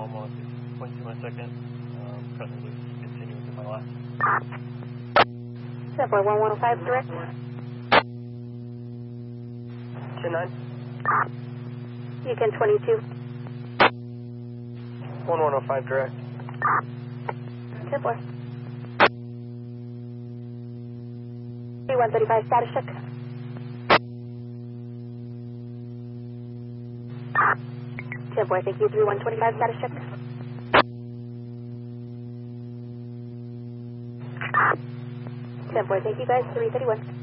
almost 0.2 a second. Cutting loose, continuing to my left. 1105 direct. 10-9. Yukon 22. 1105 direct. 10-4. 3135 status check. 10-4, thank you. 3125 status check. 10-4, thank you guys. 331.